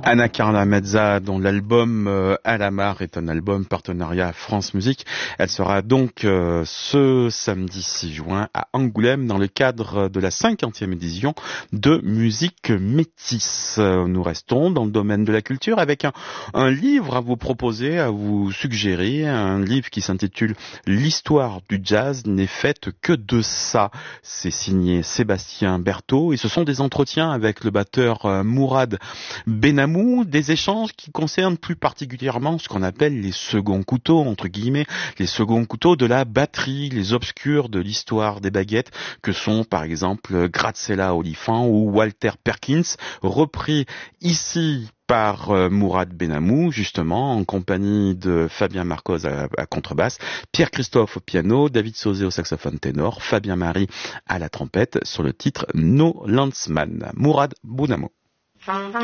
Anna Carla Mezza, dont l'album Alamar est un album partenariat France Musique. Elle sera donc ce samedi 6 juin à Angoulême dans le cadre de la 50e édition de Musique Métisse. Nous restons dans le domaine de la culture avec un livre à vous proposer, à vous suggérer, un livre qui s'intitule L'histoire du jazz n'est faite que de ça. C'est signé Sébastien Berthaud et ce sont des entretiens avec le batteur Mourad Benamou, des échanges qui concernent plus particulièrement ce qu'on appelle les seconds couteaux, entre guillemets, les seconds couteaux de la batterie, les obscurs de l'histoire des baguettes, que sont par exemple Graziella Oliphant ou Walter Perkins, repris ici par Mourad Benamou, justement, en compagnie de Fabien Marcoz à contrebasse, Pierre-Christophe au piano, David Sauzé au saxophone ténor, Fabien Marie à la trompette, sur le titre No Landsman. Mourad Benamou.